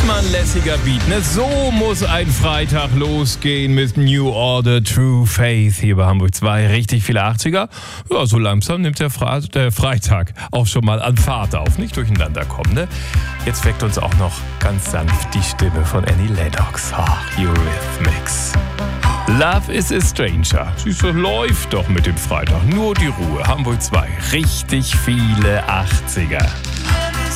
ist mal ein lässiger Beat, ne? So muss ein Freitag losgehen mit New Order, True Faith hier bei Hamburg 2. Richtig viele 80er. Ja, so langsam nimmt der Freitag auch schon mal an Fahrt auf. Nicht durcheinander kommen, ne? Jetzt weckt uns auch noch ganz sanft die Stimme von Annie Lennox. Ach, Eurythmics. Love is a Stranger. Siehst du, läuft doch mit dem Freitag. Nur die Ruhe. Hamburg 2. Richtig viele 80er.